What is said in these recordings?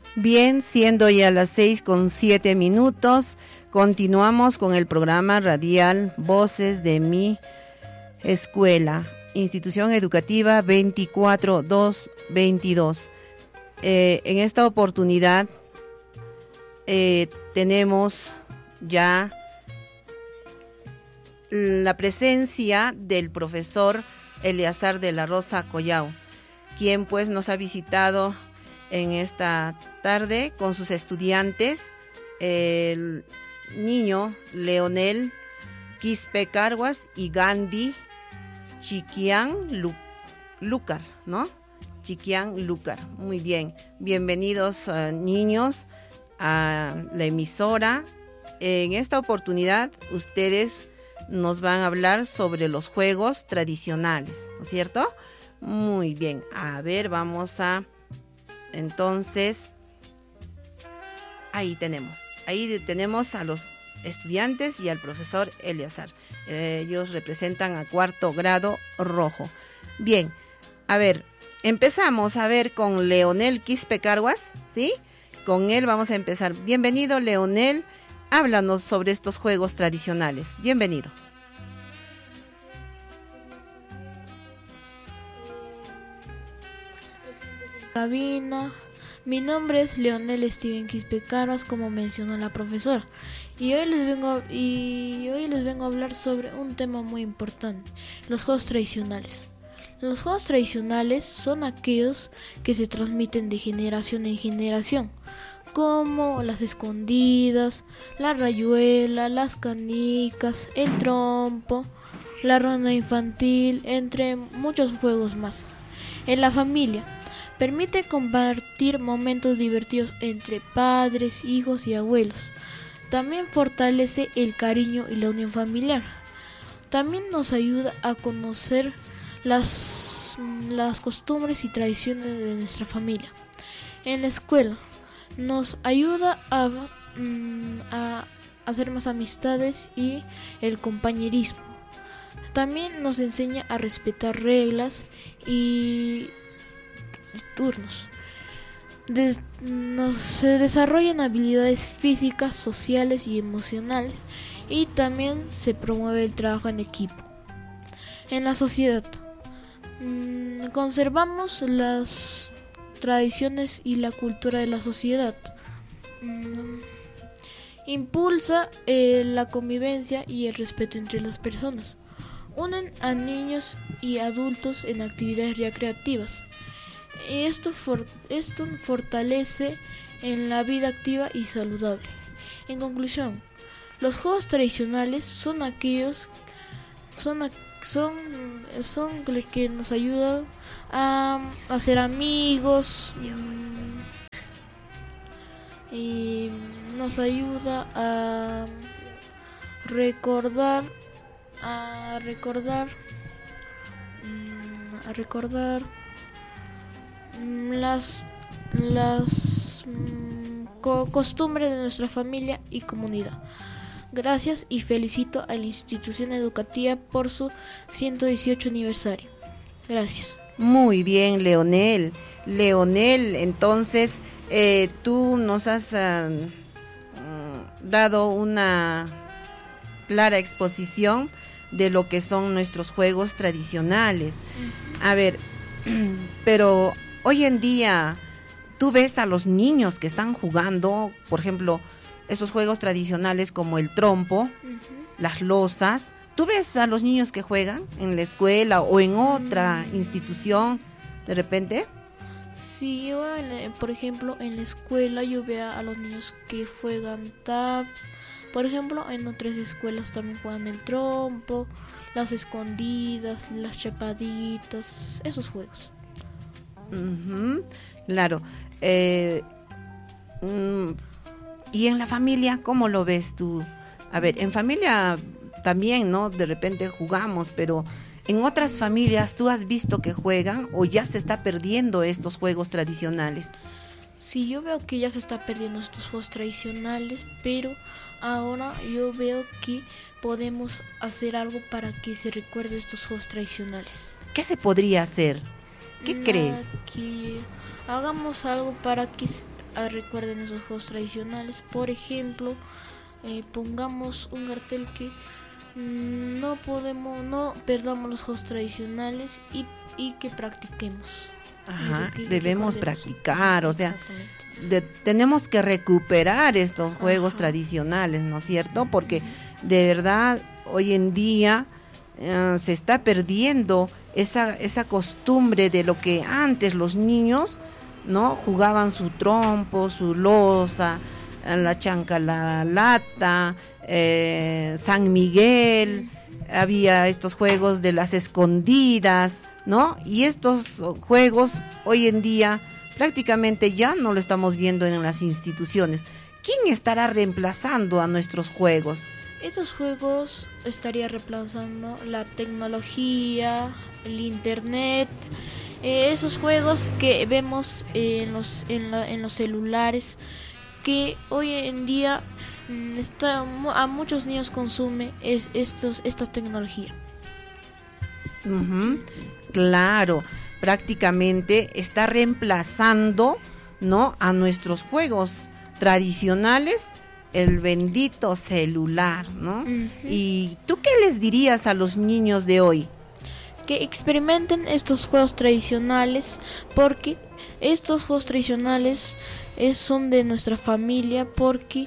Bien, siendo ya las 6:07, continuamos con el programa radial Voces de mi Escuela, Institución Educativa 24222. En esta oportunidad tenemos ya la presencia del profesor Eleazar de la Rosa Collao, quien pues nos ha visitado en esta tarde con sus estudiantes, el niño Leonel Quispe Carguas y Gandhi Chiquián Lucar, ¿no? Chiquián Lucar. Muy bien. Bienvenidos, niños, a la emisora. En esta oportunidad, ustedes nos van a hablar sobre los juegos tradicionales, ¿no es cierto? Muy bien. A ver, vamos a... Entonces, ahí tenemos a los estudiantes y al profesor Eleazar. Ellos representan a cuarto grado rojo. Bien, a ver, empezamos a ver con Leonel Quispe Carguas, ¿sí? Con él vamos a empezar. Bienvenido, Leonel. Háblanos sobre estos juegos tradicionales. Bienvenido. Cabina. Mi nombre es Leonel Steven Quispe Carguas, como mencionó la profesora, y hoy les vengo a hablar sobre un tema muy importante: los juegos tradicionales. Los juegos tradicionales son aquellos que se transmiten de generación en generación, como las escondidas, la rayuela, las canicas, el trompo, la ronda infantil, entre muchos juegos más. En la familia, permite compartir momentos divertidos entre padres, hijos y abuelos. También fortalece el cariño y la unión familiar. También nos ayuda a conocer las costumbres y tradiciones de nuestra familia. En la escuela nos ayuda a hacer más amistades y el compañerismo. También nos enseña a respetar reglas y turnos. Se desarrollan habilidades físicas, sociales y emocionales, y también se promueve el trabajo en equipo. En la sociedad, conservamos las tradiciones y la cultura de la sociedad. Impulsa la convivencia y el respeto entre las personas. Unen a niños y adultos en actividades recreativas. Esto fortalece en la vida activa y saludable. En conclusión, los juegos tradicionales son aquellos que nos ayudan a hacer amigos y nos ayuda a recordar las costumbres de nuestra familia y comunidad. Gracias y felicito a la institución educativa por su 118 aniversario. Gracias. Muy bien, Leonel. Leonel, entonces tú nos has dado una clara exposición de lo que son nuestros juegos tradicionales. A ver, pero hoy en día tú ves a los niños que están jugando, por ejemplo, esos juegos tradicionales como el trompo, las losas. ¿Tú ves a los niños que juegan en la escuela o en otra institución de repente? Sí, yo, por ejemplo, en la escuela yo veo a los niños que juegan taps. Por ejemplo, en otras escuelas también juegan el trompo, las escondidas, las chapaditas, esos juegos. Claro. Y en la familia, ¿cómo lo ves tú? A ver, en familia también, ¿no? De repente jugamos, pero en otras familias, ¿tú has visto que juegan o ya se está perdiendo estos juegos tradicionales? Sí, yo veo que ya se está perdiendo estos juegos tradicionales, pero ahora yo veo que podemos hacer algo para que se recuerde estos juegos tradicionales. ¿Qué se podría hacer? ¿Qué crees? Que hagamos algo para que recuerden esos juegos tradicionales. Por ejemplo, pongamos un cartel que no perdamos los juegos tradicionales y que practiquemos. Ajá, debemos practicar, o sea, tenemos que recuperar estos juegos tradicionales, ¿no es cierto? Porque de verdad hoy en día se está perdiendo esa costumbre de lo que antes los niños, ¿no? Jugaban su trompo, su loza, la chancalata, San Miguel, había estos juegos de las escondidas, ¿no? Y estos juegos hoy en día prácticamente ya no lo estamos viendo en las instituciones. ¿Quién estará reemplazando a nuestros juegos? Estos juegos estaría reemplazando la tecnología, el internet, esos juegos que vemos en los celulares, que hoy en día a muchos niños consume esta tecnología. Claro, prácticamente está reemplazando, ¿no?, a nuestros juegos tradicionales, el bendito celular, ¿no? ¿Y tú qué les dirías a los niños de hoy? Que experimenten estos juegos tradicionales, porque estos juegos tradicionales son de nuestra familia, porque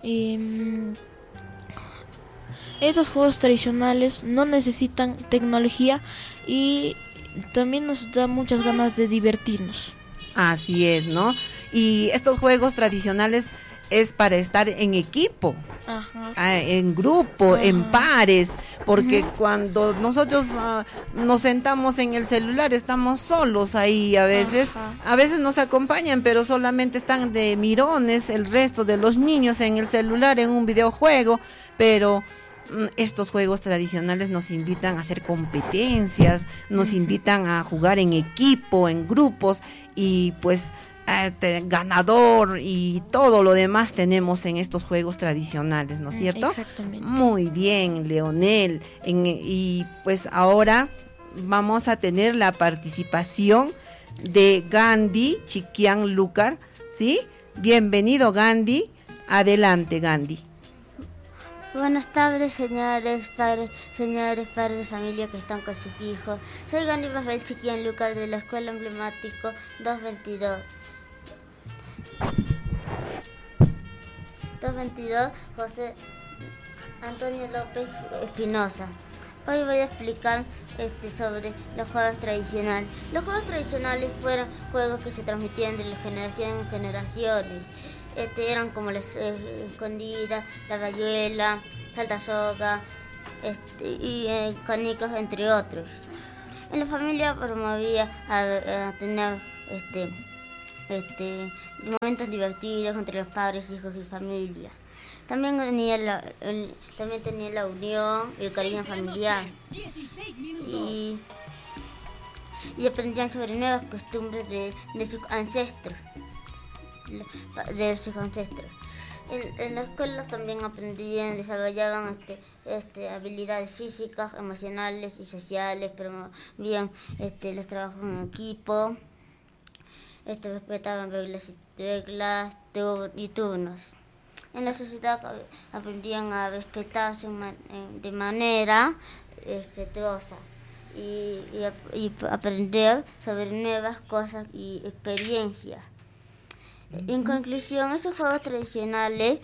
estos juegos tradicionales no necesitan tecnología y también nos da muchas ganas de divertirnos. Así es, ¿no? Y estos juegos tradicionales es para estar en equipo, en grupo, en pares, porque cuando nosotros nos sentamos en el celular estamos solos ahí a veces nos acompañan, pero solamente están de mirones el resto de los niños en el celular, en un videojuego, pero estos juegos tradicionales nos invitan a hacer competencias, nos invitan a jugar en equipo, en grupos, y pues ganador y todo lo demás tenemos en estos juegos tradicionales, ¿no es cierto? Exactamente. Muy bien, Leonel. Y pues ahora vamos a tener la participación de Gandhi Chiquian Lucar, ¿sí? Bienvenido, Gandhi. Adelante, Gandhi. Buenas tardes, señores padres de familia que están con sus hijos. Soy Gandhi Rafael Chiquian Lucar de la Escuela Emblemático 222. 222 José Antonio López Espinosa. Hoy voy a explicar sobre los juegos tradicionales. Los juegos tradicionales fueron juegos que se transmitían de generación en generaciones. Eran como la escondida, la rayuela, salta soga, y canicos, entre otros. En la familia promovía a tener momentos divertidos entre los padres, hijos y familia. También tenía la unión y el cariño familiar. Y aprendían sobre nuevas costumbres de sus ancestros. En la escuela también desarrollaban habilidades físicas, emocionales y sociales, promovían los trabajos en equipo, respetaban reglas y turnos. En la sociedad aprendían a respetarse de manera respetuosa y aprender sobre nuevas cosas y experiencias. En conclusión, estos juegos tradicionales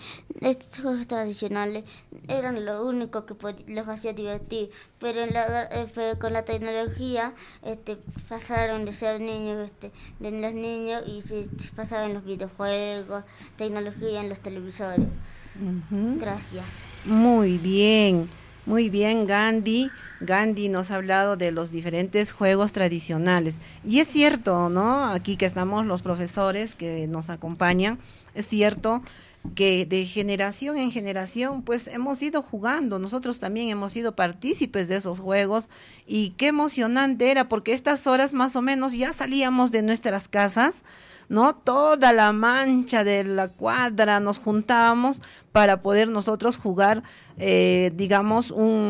eran lo único que los hacía divertir, pero con la tecnología pasaron de ser niños, de los niños, y se pasaron en los videojuegos, tecnología en los televisores. Gracias. Muy bien, Gandhi. Gandhi nos ha hablado de los diferentes juegos tradicionales. Y es cierto, ¿no? Aquí que estamos los profesores que nos acompañan, es cierto que de generación en generación pues hemos ido jugando, nosotros también hemos sido partícipes de esos juegos, y qué emocionante era, porque estas horas más o menos ya salíamos de nuestras casas, ¿no? Toda la mancha de la cuadra nos juntábamos para poder nosotros jugar, digamos,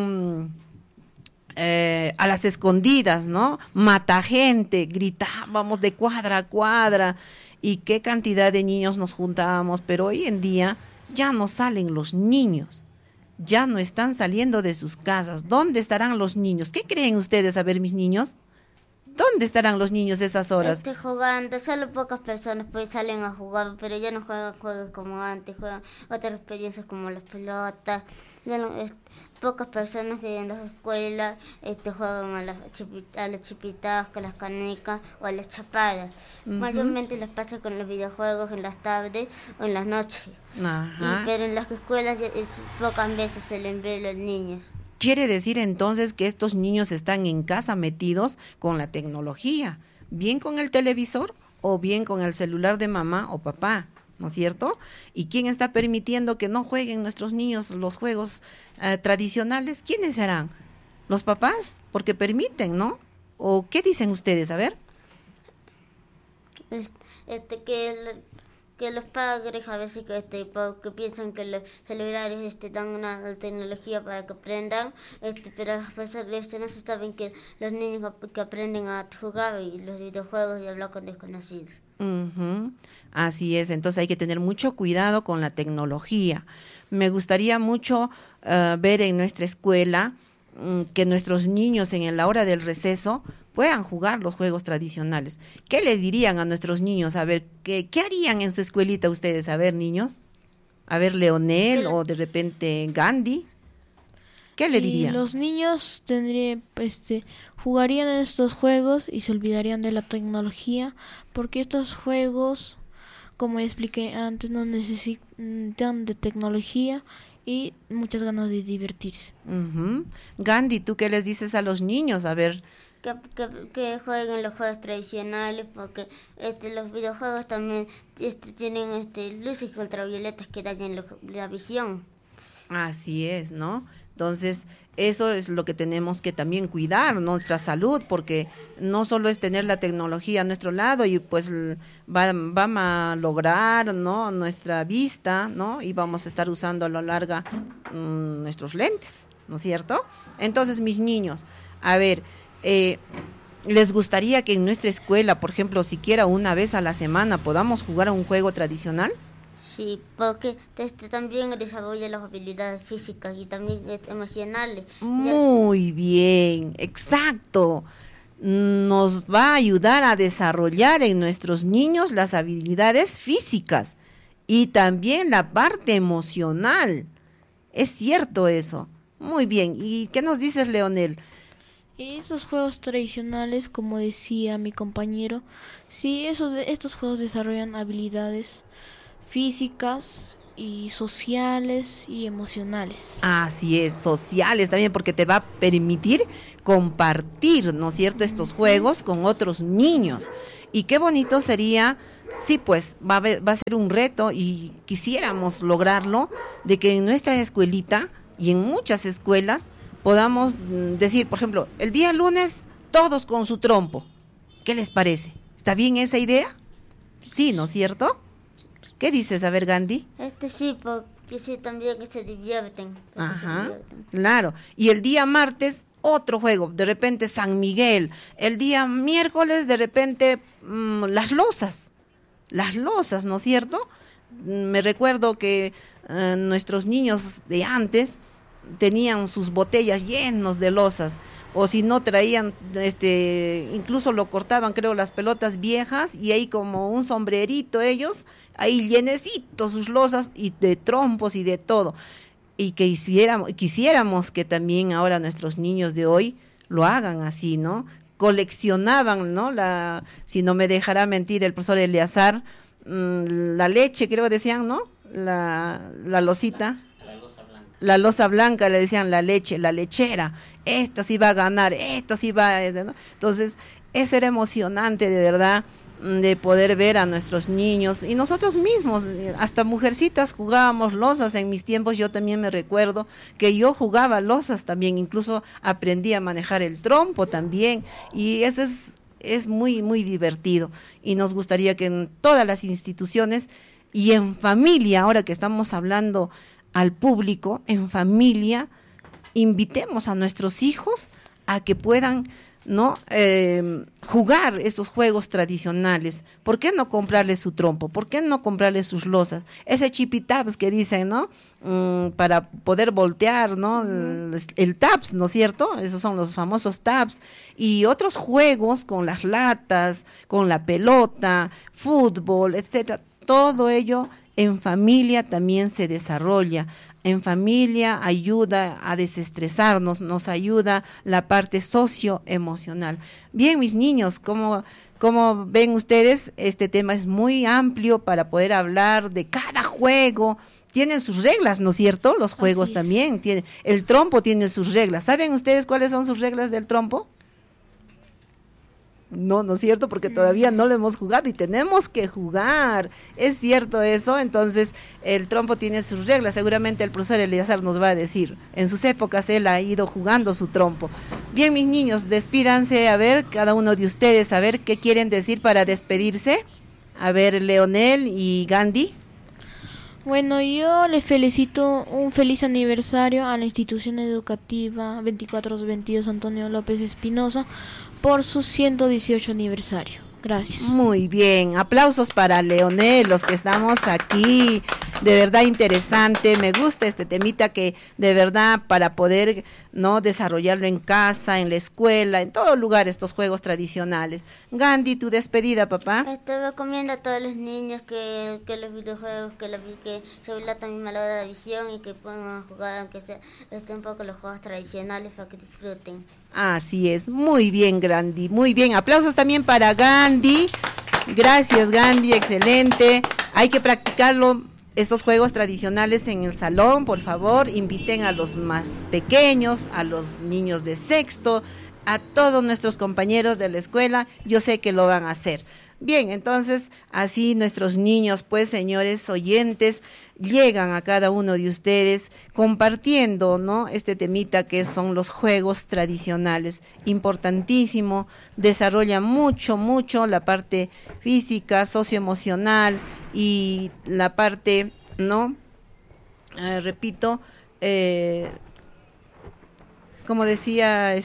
a las escondidas, ¿no? Mata gente, gritábamos de cuadra a cuadra, y qué cantidad de niños nos juntábamos, pero hoy en día ya no salen los niños, ya no están saliendo de sus casas. ¿Dónde estarán los niños? ¿Qué creen ustedes? A ver, mis niños, ¿dónde estarán los niños esas horas? Jugando, solo pocas personas pues salen a jugar, pero ya no juegan juegos como antes, juegan otras experiencias como las pelotas. Ya no, pocas personas en las escuelas juegan a las chipitas, a las canecas o a las chapadas. Mayormente les pasa con los videojuegos en las tardes o en las noches. Pero en las escuelas pocas veces se les ve a los niños. Quiere decir entonces que estos niños están en casa metidos con la tecnología, bien con el televisor o bien con el celular de mamá o papá, ¿no es cierto? ¿Y quién está permitiendo que no jueguen nuestros niños los juegos tradicionales? ¿Quiénes serán? ¿Los papás? Porque permiten, ¿no? ¿O qué dicen ustedes? A ver. Que los padres a veces porque piensan que los celulares dan una tecnología para que aprendan, pero a pesar de esto no se saben que los niños que aprenden a jugar y los videojuegos y hablar con desconocidos. Así es, entonces hay que tener mucho cuidado con la tecnología. Me gustaría mucho ver en nuestra escuela que nuestros niños en la hora del receso puedan jugar los juegos tradicionales. ¿Qué le dirían a nuestros niños? A ver, ¿qué harían en su escuelita ustedes? A ver, niños. A ver, Leonel o de repente Gandhi. ¿Qué le dirían? Los niños jugarían en estos juegos y se olvidarían de la tecnología, porque estos juegos, como expliqué antes, no necesitan de tecnología y muchas ganas de divertirse. Gandhi, ¿tú qué les dices a los niños? A ver. Que jueguen los juegos tradicionales, porque los videojuegos también tienen luces ultravioletas que dañan la visión. Así es, ¿no? Entonces, eso es lo que tenemos que también cuidar, nuestra salud, porque no solo es tener la tecnología a nuestro lado y pues va a lograr, ¿no?, nuestra vista, ¿no? Y vamos a estar usando a lo largo nuestros lentes, ¿no es cierto? Entonces, mis niños, a ver, ¿les gustaría que en nuestra escuela, por ejemplo, siquiera una vez a la semana podamos jugar a un juego tradicional? Sí, porque también desarrolla las habilidades físicas y también emocionales. Muy bien, exacto. Nos va a ayudar a desarrollar en nuestros niños las habilidades físicas y también la parte emocional. Es cierto eso. Muy bien. ¿Y qué nos dices, Leonel? Estos juegos tradicionales, como decía mi compañero, sí, estos juegos desarrollan habilidades físicas y sociales y emocionales. Así es, sociales también, porque te va a permitir compartir, ¿no es cierto?, estos juegos con otros niños. Y qué bonito sería, sí, pues va a ser un reto y quisiéramos lograrlo, de que en nuestra escuelita y en muchas escuelas podamos decir, por ejemplo, el día lunes todos con su trompo. ¿Qué les parece? ¿Está bien esa idea? Sí, ¿no es cierto? ¿Qué dices? A ver, Gandhi. Sí, porque sí, también que se divierten. Claro. Y el día martes, otro juego, de repente San Miguel. El día miércoles, de repente, las losas, ¿no es cierto? Me recuerdo que nuestros niños de antes tenían sus botellas llenos de losas, o si no traían, incluso lo cortaban, creo, las pelotas viejas, y ahí como un sombrerito ellos, ahí llenecitos sus losas, y de trompos y de todo, y que quisiéramos que también ahora nuestros niños de hoy lo hagan así, ¿no? Coleccionaban, ¿no? Si no me dejará mentir el profesor Eleazar, la leche, creo decían, ¿no? La losita. La losa blanca, le decían la leche, la lechera, esto sí va a ganar, esto sí va a... ¿no? Entonces, eso era emocionante, de verdad, de poder ver a nuestros niños, y nosotros mismos, hasta mujercitas jugábamos losas. En mis tiempos yo también me recuerdo que yo jugaba losas también, incluso aprendí a manejar el trompo también, y eso es muy, muy divertido, y nos gustaría que en todas las instituciones y en familia, ahora que estamos hablando al público, en familia, invitemos a nuestros hijos a que puedan ¿no? Jugar esos juegos tradicionales. ¿Por qué no comprarle su trompo? ¿Por qué no comprarle sus losas? Ese chipitabs que dicen, ¿no? Para poder voltear, ¿no? El taps, ¿no es cierto? Esos son los famosos taps. Y otros juegos con las latas, con la pelota, fútbol, etcétera. Todo ello en familia también se desarrolla. En familia ayuda a desestresarnos, nos ayuda la parte socioemocional. Bien, mis niños, como ven ustedes, este tema es muy amplio para poder hablar de cada juego. Tienen sus reglas, ¿no es cierto? Los juegos también tienen. El trompo tiene sus reglas. ¿Saben ustedes cuáles son sus reglas del trompo? No, ¿no es cierto? Porque todavía no lo hemos jugado y tenemos que jugar. ¿Es cierto eso? Entonces, el trompo tiene sus reglas. Seguramente el profesor Eleazar nos va a decir. En sus épocas él ha ido jugando su trompo. Bien, mis niños, despídanse, a ver, cada uno de ustedes, a ver qué quieren decir para despedirse. A ver, Leonel y Gandhi. Bueno, yo le felicito un feliz aniversario a la institución educativa 2422 Antonio López Espinosa por su 118 aniversario. Gracias. Muy bien, aplausos para Leonel, los que estamos aquí, de verdad interesante, me gusta este temita que de verdad para poder no desarrollarlo en casa, en la escuela, en todo lugar estos juegos tradicionales. Gandhi, tu despedida, papá. Recomiendo a todos los niños que los videojuegos, que celular también malogra la visión y que puedan jugar aunque sea un poco los juegos tradicionales para que disfruten. Así es, muy bien, Gandhi, muy bien. Aplausos también para Gandhi. Gracias, Gandhi, excelente. Hay que practicarlo, esos juegos tradicionales en el salón, por favor. Inviten a los más pequeños, a los niños de sexto, a todos nuestros compañeros de la escuela. Yo sé que lo van a hacer. Bien, entonces, así nuestros niños, pues, señores oyentes, llegan a cada uno de ustedes compartiendo, ¿no? Este temita que son los juegos tradicionales, importantísimo, desarrolla mucho la parte física, socioemocional y la parte, ¿no? Repito, como decía,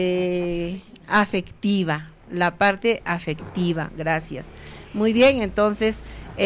afectiva, la parte afectiva, gracias. Muy bien, entonces,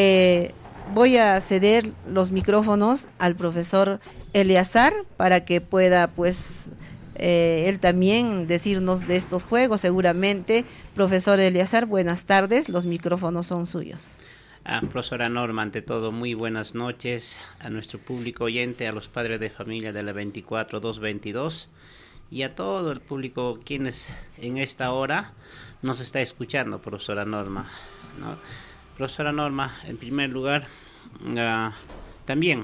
voy a ceder los micrófonos al profesor Eleazar para que pueda, pues, él también decirnos de estos juegos, seguramente. Profesor Eleazar, buenas tardes, los micrófonos son suyos. Profesora Norma, ante todo, muy buenas noches a nuestro público oyente, a los padres de familia de la 24222 y a todo el público quienes en esta hora nos está escuchando, profesora Norma, ¿no? Profesora Norma, en primer lugar, también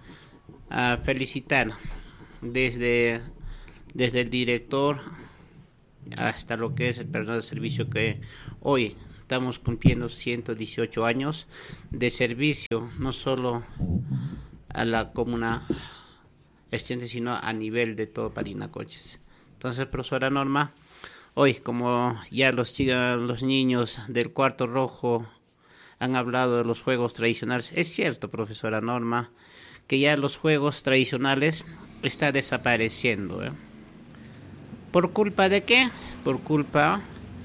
felicitar desde el director hasta lo que es el personal de servicio que hoy estamos cumpliendo 118 años de servicio, no solo a la comuna extensa, sino a nivel de todo Parinacochas. Entonces, profesora Norma, hoy, como ya los niños del cuarto rojo han hablado de los juegos tradicionales, es cierto, profesora Norma, que ya los juegos tradicionales están desapareciendo. ¿Por culpa de qué? Por culpa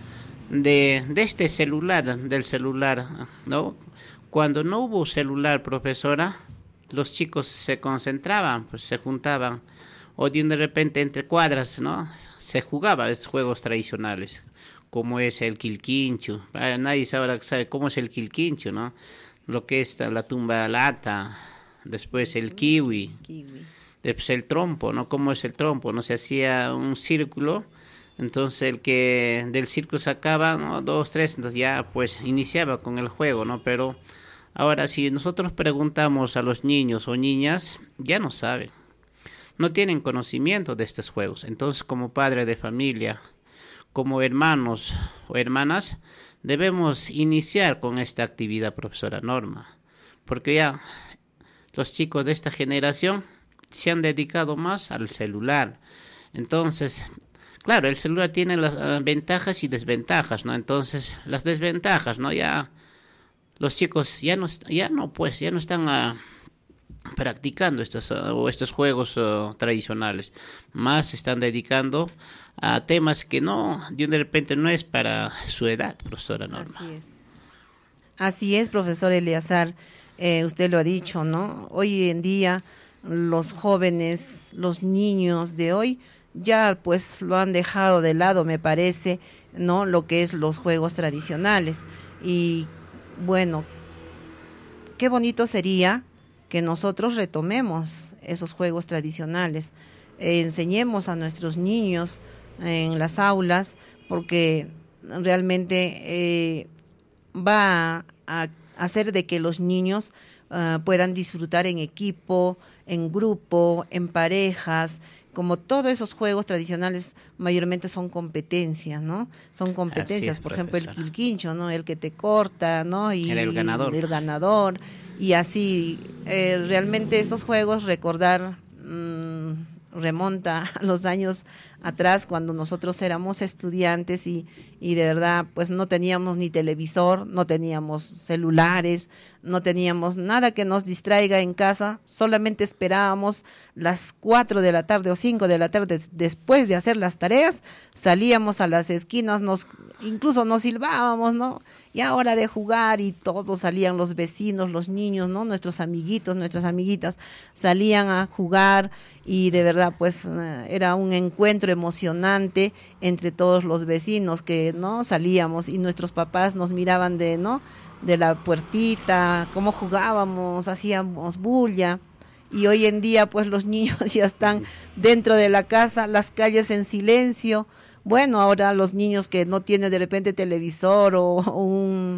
de este celular, del celular, ¿no? Cuando no hubo celular, profesora, los chicos se concentraban, pues se juntaban, o de repente entre cuadras, ¿no? Se jugaba estos juegos tradicionales, como es el quilquincho. Nadie sabe cómo es el quilquincho, ¿no? Lo que es la tumba lata, después el kiwi, después el trompo, ¿no? ¿Cómo es el trompo? No se hacía un círculo, entonces el que del círculo sacaba, ¿no? 2, 3, entonces ya pues iniciaba con el juego, ¿no? Pero ahora si nosotros preguntamos a los niños o niñas, ya no saben, no tienen conocimiento de estos juegos. Entonces, como padre de familia, como hermanos o hermanas, debemos iniciar con esta actividad, profesora Norma, porque ya los chicos de esta generación se han dedicado más al celular. Entonces, claro, el celular tiene las ventajas y desventajas, ¿no? Entonces, las desventajas, ¿no? Ya los chicos ya no están practicando estos juegos tradicionales. Más se están dedicando a temas que de repente no es para su edad, profesora Norma. Así es, profesor Eleazar, usted lo ha dicho, ¿no? Hoy en día los jóvenes, los niños de hoy ya pues lo han dejado de lado, me parece, ¿no? Lo que es los juegos tradicionales. Y bueno, qué bonito sería que nosotros retomemos esos juegos tradicionales, enseñemos a nuestros niños en las aulas, porque realmente va a hacer de que los niños puedan disfrutar en equipo, en grupo, en parejas. Como todos esos juegos tradicionales mayormente son competencias, ¿no? Son competencias, por ejemplo el quilquincho, ¿no? El que te corta, ¿no? Y el ganador. El ganador. Y así, realmente esos juegos, recordar, remonta a los años atrás cuando nosotros éramos estudiantes y de verdad pues no teníamos ni televisor, no teníamos celulares, no teníamos nada que nos distraiga en casa, solamente esperábamos las 4 de la tarde o 5 de la tarde después de hacer las tareas, salíamos a las esquinas, incluso nos silbábamos, ¿no? Ya hora de jugar, y todos salían, los vecinos, los niños, ¿no? Nuestros amiguitos, nuestras amiguitas salían a jugar, y de verdad pues era un encuentro emocionante entre todos los vecinos que no salíamos, y nuestros papás nos miraban de la puertita, cómo jugábamos, hacíamos bulla. Y hoy en día pues los niños ya están dentro de la casa, las calles en silencio. Bueno, ahora los niños que no tienen de repente televisor o un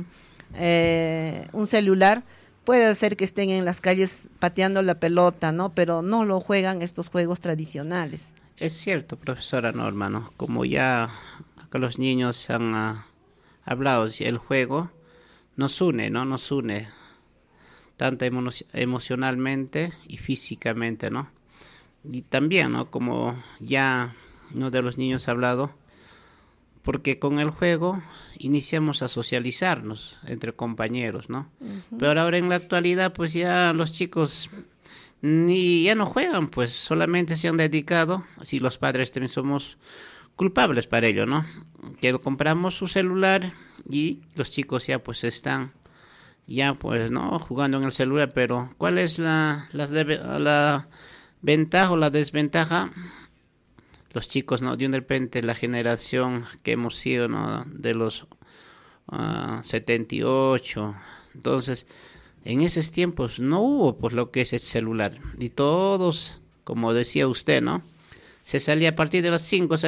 celular, puede ser que estén en las calles pateando la pelota, ¿no? Pero no lo juegan estos juegos tradicionales. Es cierto, profesora Norma, ¿no? Como ya acá los niños han hablado, el juego nos une, ¿no? Nos une tanto emocionalmente y físicamente, ¿no? Y también, ¿no? Como ya uno de los niños ha hablado, porque con el juego iniciamos a socializarnos entre compañeros, ¿no? Uh-huh. Pero ahora en la actualidad, pues ya los chicos ya no juegan, pues solamente se han dedicado, así los padres también somos culpables para ello, ¿no? Que compramos su celular y los chicos ya pues están no jugando en el celular. Pero ¿cuál es la ventaja o la desventaja? Los chicos, ¿no? De repente la generación que hemos sido, ¿no? De los 78, entonces en esos tiempos no hubo pues lo que es el celular, y todos, como decía usted, ¿no? Se salía a partir de las 5,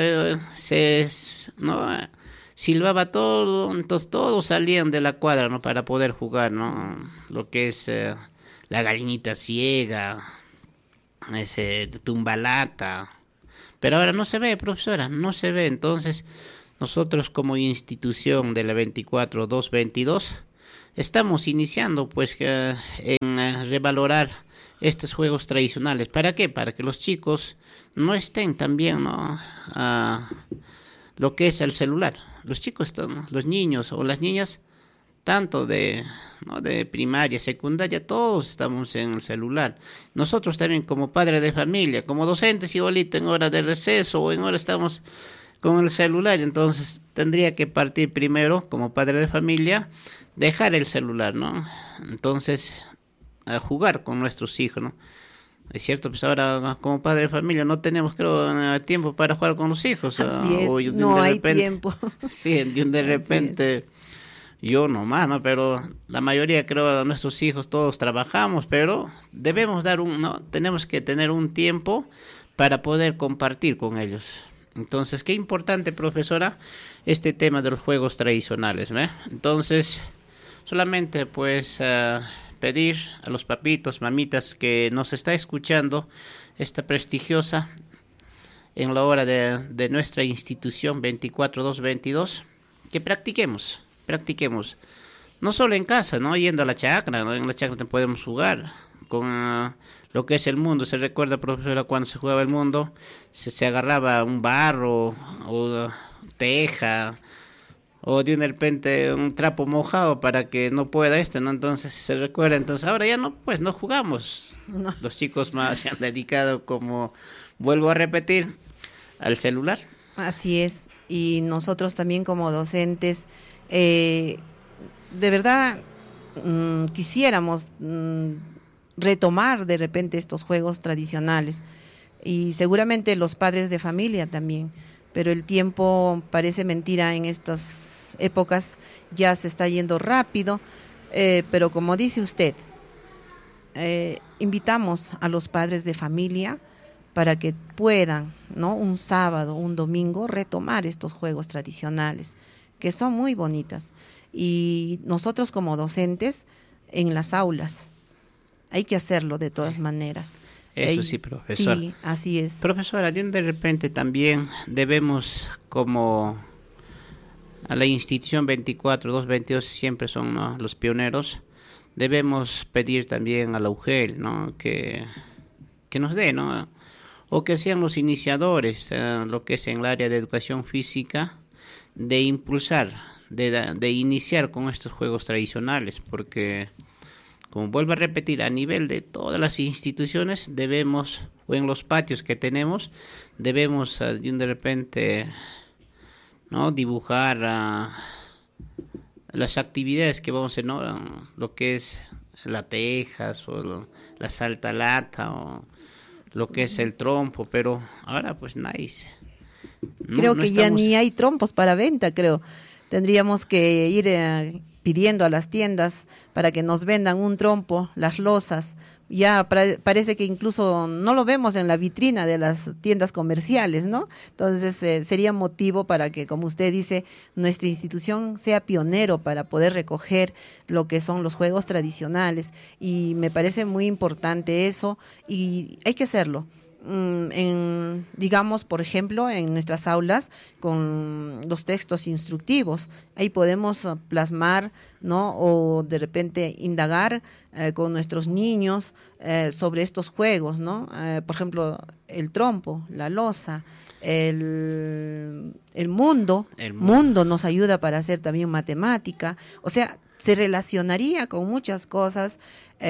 ¿no? Silbaba todo, entonces todos salían de la cuadra, ¿no? Para poder jugar, ¿no? Lo que es la gallinita ciega, ese tumbalata. Pero ahora no se ve, profesora, no se ve. Entonces, nosotros como institución de la 24222 estamos iniciando pues en revalorar estos juegos tradicionales. ¿Para qué? Para que los chicos no estén también, ¿no? Lo que es el celular. Los chicos, los niños o las niñas, tanto de primaria, secundaria, todos estamos en el celular. Nosotros también como padres de familia, como docentes igualito, en hora de receso o en hora estamos con el celular. Entonces tendría que partir primero como padre de familia, dejar el celular, ¿no? Entonces a jugar con nuestros hijos, ¿no? Es cierto, pues ahora como padre de familia no tenemos, creo, tiempo para jugar con los hijos. Así es, no hay tiempo. Sí, de repente yo nomás, ¿no? Pero la mayoría, creo, de nuestros hijos todos trabajamos, pero debemos tenemos que tener un tiempo para poder compartir con ellos. Entonces, qué importante, profesora, este tema de los juegos tradicionales, ¿eh? Entonces, solamente pues pedir a los papitos, mamitas que nos está escuchando esta prestigiosa en la hora de nuestra institución 24222, que practiquemos, no solo en casa, no yendo a la chacra, ¿no? En la chacra podemos jugar con lo que es el mundo. Se recuerda, profesora, cuando se jugaba el mundo, se agarraba un barro o teja o de repente un trapo mojado para que no pueda esto, ¿no? Entonces se recuerda, entonces ahora ya no, pues no jugamos. No. Los chicos más se han dedicado, como vuelvo a repetir, al celular. Así es, y nosotros también como docentes, de verdad quisiéramos retomar de repente estos juegos tradicionales, y seguramente los padres de familia también, pero el tiempo parece mentira en estas épocas, ya se está yendo rápido, pero como dice usted, invitamos a los padres de familia para que puedan, ¿no?, un sábado, un domingo, retomar estos juegos tradicionales, que son muy bonitas. Y nosotros como docentes, en las aulas, hay que hacerlo de todas maneras. Eso sí, profesor. Sí, así es. Profesora, de repente también debemos, como a la institución 24, 222 siempre son, ¿no?, los pioneros, debemos pedir también a la UGEL, ¿no?, que nos dé, ¿no?, o que sean los iniciadores, lo que es en el área de educación física, de impulsar, de iniciar con estos juegos tradicionales, porque, como vuelvo a repetir, a nivel de todas las instituciones debemos, o en los patios que tenemos, debemos de repente, ¿no?, dibujar las actividades que vamos a hacer, ¿no?, lo que es la tejas, o la salta lata, o lo que es el trompo, pero ahora pues nice. Creo que ya ni hay trompos para venta, creo. Tendríamos que ir pidiendo a las tiendas para que nos vendan un trompo, las losas. Ya parece que incluso no lo vemos en la vitrina de las tiendas comerciales, ¿no? Entonces sería motivo para que, como usted dice, nuestra institución sea pionero para poder recoger lo que son los juegos tradicionales, y me parece muy importante eso, y hay que hacerlo. Digamos, por ejemplo, en nuestras aulas con los textos instructivos, ahí podemos plasmar, ¿no?, o de repente indagar con nuestros niños sobre estos juegos, ¿no? Por ejemplo, el trompo, la losa, el mundo nos ayuda para hacer también matemática, o sea, se relacionaría con muchas cosas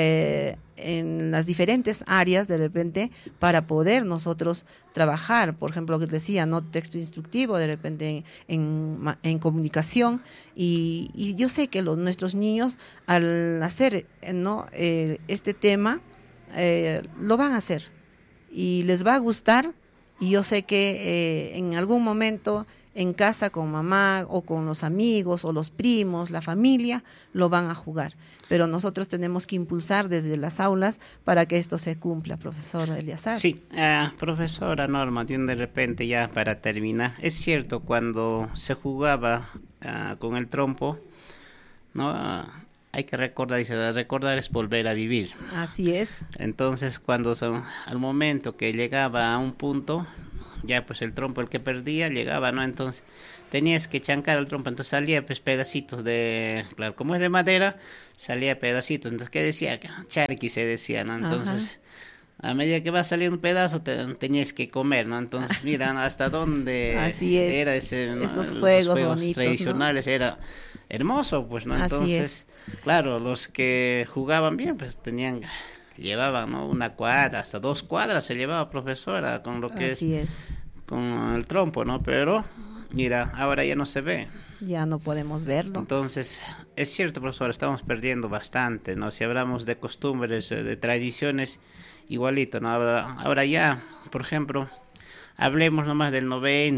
en las diferentes áreas de repente, para poder nosotros trabajar, por ejemplo, lo que decía, no texto instructivo, de repente en comunicación, y yo sé que nuestros niños al hacer, ¿no?, este tema lo van a hacer y les va a gustar, y yo sé que en algún momento en casa con mamá o con los amigos o los primos, la familia, lo van a jugar. Pero nosotros tenemos que impulsar desde las aulas para que esto se cumpla, profesor Eleazar. Sí, profesora Norma, de repente ya para terminar, es cierto, cuando se jugaba con el trompo, ¿no?, hay que recordar, dice, recordar es volver a vivir. Así es. Entonces, cuando al momento que llegaba a un punto, ya pues el trompo, el que perdía, llegaba, ¿no? Entonces tenías que chancar el trompo, entonces salía pues pedacitos claro, como es de madera, salía pedacitos, entonces ¿qué decía? Charqui se decía, ¿no? Entonces, a medida que va saliendo un pedazo, tenías que comer, ¿no? Entonces, mira hasta dónde así es. Era ese, ¿no?, esos juegos bonitos, tradicionales, ¿no?, era hermoso, pues, ¿no? Entonces, claro, los que jugaban bien, pues llevaban, ¿no?, 1 cuadra, hasta 2 cuadras se llevaba, profesora, con lo que es con el trompo, ¿no? Pero mira, ahora ya no se ve. Ya no podemos verlo. Entonces, es cierto, profesora, estamos perdiendo bastante, ¿no? Si hablamos de costumbres, de tradiciones, igualito, ¿no? Ahora ya, por ejemplo, hablemos nomás del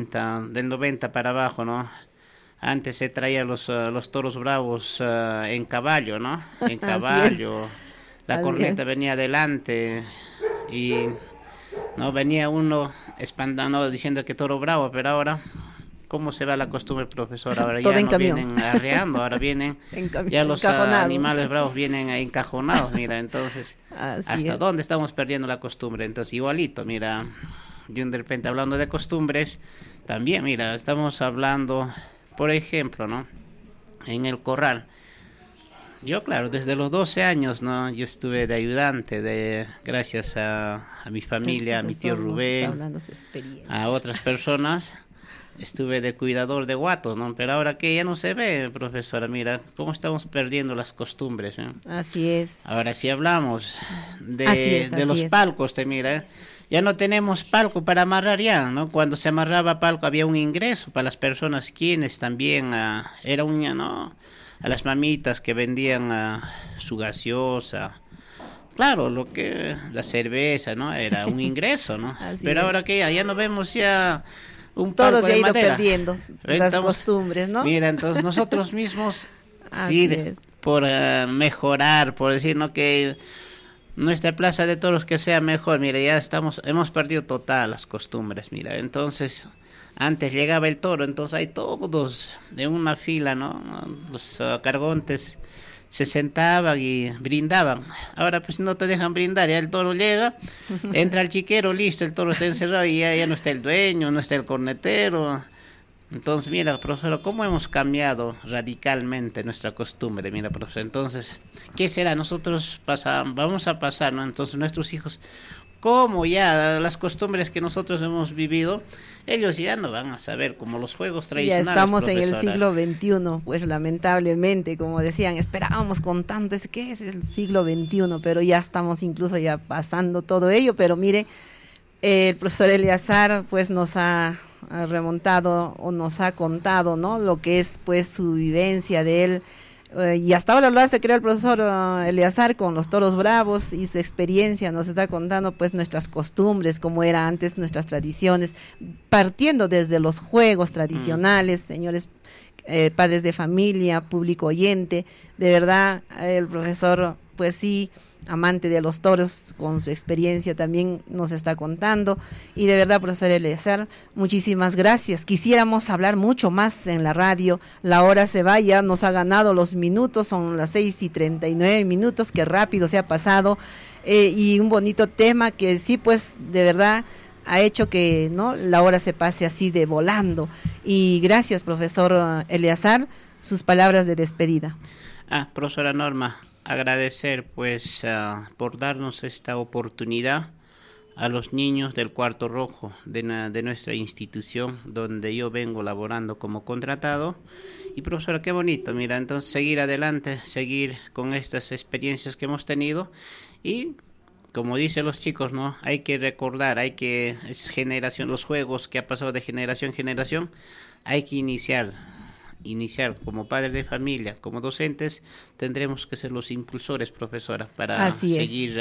90 para abajo, ¿no? Antes se traía los toros bravos en caballo, ¿no? En caballo. La corneta venía adelante y no venía uno espantando diciendo que toro bravo, pero ahora, ¿cómo se va la costumbre, profesor? Ahora ya no vienen arreando, ahora vienen ya los animales bravos vienen encajonados, mira, entonces, ¿hasta dónde estamos perdiendo la costumbre? Entonces, igualito, mira, de repente hablando de costumbres, también, mira, estamos hablando, por ejemplo, ¿no?, en el corral. Yo, claro, desde los 12 años, ¿no?, yo estuve de ayudante, gracias a mi familia, a mi tío Rubén, a otras personas. estuve de cuidador de guatos, ¿no? Pero ahora que ya no se ve, profesora, mira, cómo estamos perdiendo las costumbres, ¿eh? Así es. Ahora sí hablamos Así de los es. palcos, te mira, ¿eh? Ya no tenemos palco para amarrar ya, ¿no? Cuando se amarraba palco había un ingreso para las personas quienes también, era un, ¿no? A las mamitas que vendían su gaseosa. Claro, la cerveza, ¿no? Era un ingreso, ¿no? Así Pero es. ahora que ya no vemos ya un Todo palco se ha de ido madera. perdiendo, las costumbres, ¿no? Mira, entonces nosotros mismos, Así sí, es. por mejorar, por decir, ¿no? Que nuestra plaza de toros que sea mejor, mira, hemos perdido total las costumbres, mira, entonces, antes llegaba el toro, entonces hay todos de una fila, ¿no? Los cargontes se sentaban y brindaban. Ahora pues no te dejan brindar, ya el toro llega, entra el chiquero, listo, el toro está encerrado y ya no está el dueño, no está el cornetero. Entonces, mira, profesor, ¿cómo hemos cambiado radicalmente nuestra costumbre? Mira, profesor, entonces, ¿qué será? Nosotros vamos a pasar, ¿no? Entonces, nuestros hijos, ¿cómo ya las costumbres que nosotros hemos vivido, ellos ya no van a saber, como los juegos Ya tradicionales, estamos en el profesora? siglo XXI, pues lamentablemente, como decían, esperábamos con tanto, ¿qué es el siglo XXI? Pero ya estamos incluso ya pasando todo ello, pero mire, el profesor Eleazar pues nos ha remontado o nos ha contado, ¿no? Lo que es pues su vivencia de él, y hasta ahora lo hace, creo, el profesor Eleazar con los toros bravos y su experiencia nos está contando pues nuestras costumbres, cómo era antes, nuestras tradiciones, partiendo desde los juegos tradicionales, señores padres de familia, público oyente, de verdad el profesor pues sí, amante de los toros, con su experiencia también nos está contando, y de verdad, profesor Eleazar, muchísimas gracias. Quisiéramos hablar mucho más en la radio, la hora se va, ya nos ha ganado los minutos, son las 6:39, que rápido se ha pasado, y un bonito tema que sí, pues, de verdad ha hecho que, ¿no?, la hora se pase así de volando. Y gracias, profesor Eleazar, sus palabras de despedida. Profesora Norma, agradecer pues por darnos esta oportunidad a los niños del Cuarto Rojo de nuestra institución, donde yo vengo laborando como contratado. Y profesora, qué bonito, mira, entonces seguir adelante, seguir con estas experiencias que hemos tenido, y como dicen los chicos, ¿no? Hay que recordar, es generación, los juegos que ha pasado de generación en generación, hay que iniciar como padres de familia, como docentes, tendremos que ser los impulsores, profesora, para seguir,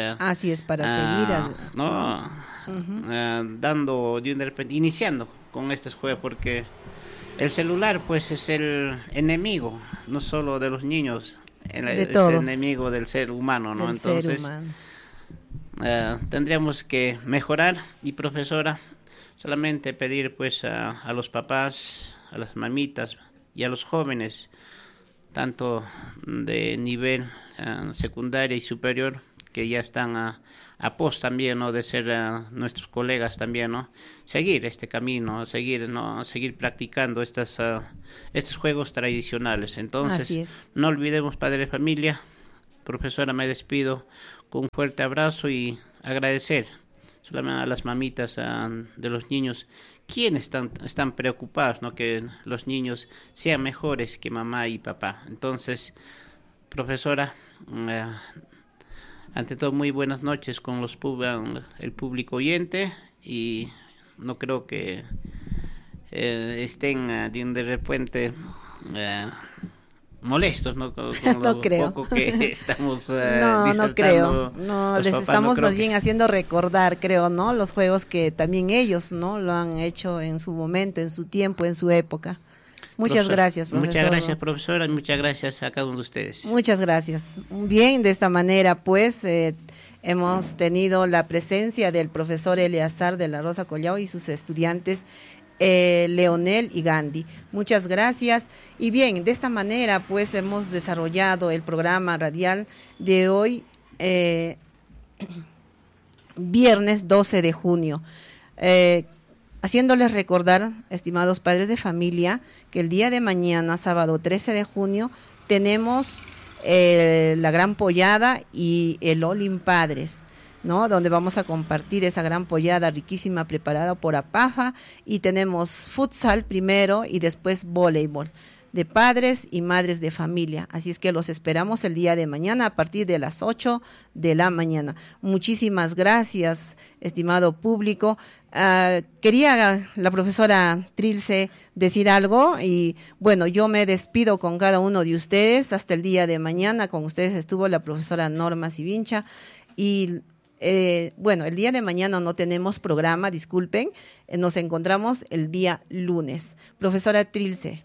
¿no? Dando de repente, iniciando con estos juegos, porque el celular pues es el enemigo, no solo de los niños, es el enemigo del ser humano, ¿no? Entonces, tendríamos que mejorar. Y profesora, solamente pedir pues a los papás, a las mamitas y a los jóvenes, tanto de nivel secundaria y superior, que ya están a pos también, ¿no?, de ser nuestros colegas también, ¿no?, seguir este camino, seguir practicando estos juegos tradicionales. Entonces, no olvidemos, padre de familia. Profesora, me despido con un fuerte abrazo y agradecer solamente a las mamitas de los niños, quienes están preocupados, ¿no?, que los niños sean mejores que mamá y papá. Entonces, profesora, ante todo, muy buenas noches con el público oyente, y no creo que estén de repente molestos, ¿no? Con no creo. Poco que estamos no creo. No, les estamos más bien haciendo recordar, creo, ¿no?, los juegos que también ellos, ¿no?, lo han hecho en su momento, en su tiempo, en su época. Muchas gracias, profesor. Muchas gracias, profesora, y muchas gracias a cada uno de ustedes. Muchas gracias. Bien, de esta manera, pues, hemos tenido la presencia del profesor Eleazar de la Rosa Collao y sus estudiantes Leonel y Gandhi. Muchas gracias. Y bien, de esta manera pues hemos desarrollado el programa radial de hoy, viernes 12 de junio. Haciéndoles recordar, estimados padres de familia, que el día de mañana, sábado 13 de junio, tenemos la Gran Pollada y el Olim Padres. ¿no? Donde vamos a compartir esa gran pollada riquísima preparada por APAFA, y tenemos futsal primero y después voleibol de padres y madres de familia. Así es que los esperamos el día de mañana a partir de las 8 de la mañana. Muchísimas gracias, estimado público. Quería la profesora Trilce decir algo, y bueno, yo me despido con cada uno de ustedes hasta el día de mañana. Con ustedes estuvo la profesora Norma Sivincha, y bueno, el día de mañana no tenemos programa, disculpen, nos encontramos el día lunes. Profesora Trilce.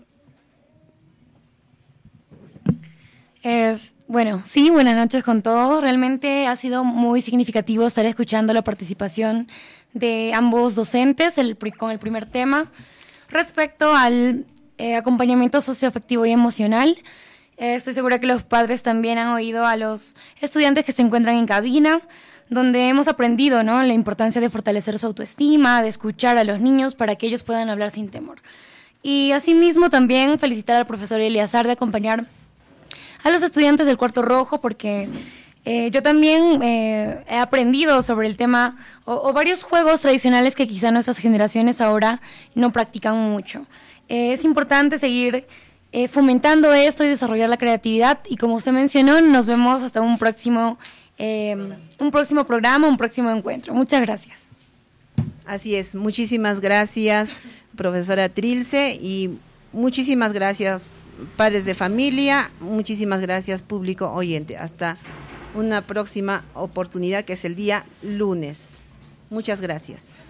Bueno, sí, buenas noches con todos. Realmente ha sido muy significativo estar escuchando la participación de ambos docentes con el primer tema. Respecto al acompañamiento socioafectivo y emocional, estoy segura que los padres también han oído a los estudiantes que se encuentran en cabina, donde hemos aprendido, ¿no?, la importancia de fortalecer su autoestima, de escuchar a los niños para que ellos puedan hablar sin temor. Y asimismo también felicitar al profesor Eleazar de acompañar a los estudiantes del Cuarto Rojo, porque yo también he aprendido sobre el tema o varios juegos tradicionales que quizá nuestras generaciones ahora no practican mucho. Es importante seguir fomentando esto y desarrollar la creatividad, y como usted mencionó, nos vemos hasta un próximo programa, un próximo encuentro. Muchas gracias. Así es, muchísimas gracias, profesora Trilce, y muchísimas gracias, padres de familia, muchísimas gracias, público oyente. Hasta una próxima oportunidad, que es el día lunes. Muchas gracias.